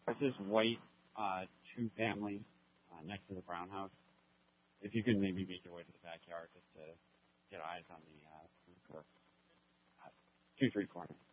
This is white, two-family next to the brown house. If you could maybe make your way to the backyard just to get eyes on the roof. 2-3 corners.